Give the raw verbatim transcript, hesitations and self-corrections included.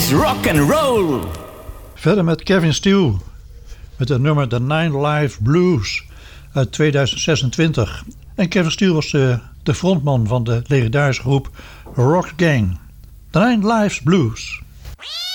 is rock and roll. Verder met Kevin Steele met het nummer The Nine Lives Blues uit tweeduizend zesentwintig. En Kevin Steele was de, de frontman van de legendarische groep Rock Gang. The Nine Lives Blues.